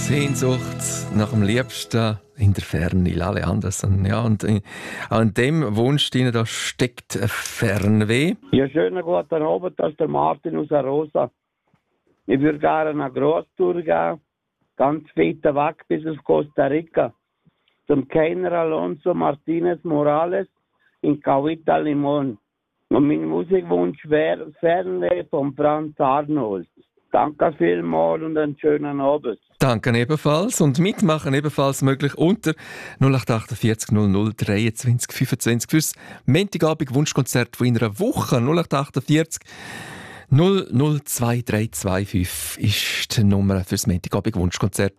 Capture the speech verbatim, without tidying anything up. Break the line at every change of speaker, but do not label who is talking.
Sehnsucht nach dem Liebsten in der Ferne, Lale Andersson. Ja, und äh, an dem Wunsch, den da steckt ein Fernweh.
Ja, schönen guten Abend, das ist der Martin aus der Rosa. Ich würde gerne eine Grosstour gehen, ganz weit weg bis auf Costa Rica. Zum Kenner Alonso Martinez Morales in Cavita Limón. Und mein Musikwunsch wäre Fernweh von Franz Arnold. Danke vielmals und einen schönen Abend.
Danke ebenfalls und mitmachen ebenfalls möglich unter null acht vierzig null null dreiundzwanzig fünfundzwanzig fürs Montagabend Wunschkonzert von einer Woche. null acht vierzig null null zwei drei zwei fünf ist die Nummer fürs Montagabend Wunschkonzert.